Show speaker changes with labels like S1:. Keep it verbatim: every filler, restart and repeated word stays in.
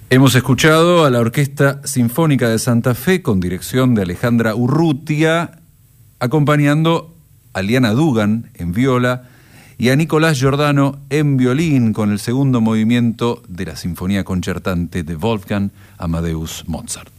S1: Hemos escuchado a la Orquesta Sinfónica de Santa Fe con dirección de Alejandra Urrutia, acompañando a Liana Dugan en viola y a Nicolás Giordano en violín con el segundo movimiento de la Sinfonía Concertante de Wolfgang Amadeus Mozart.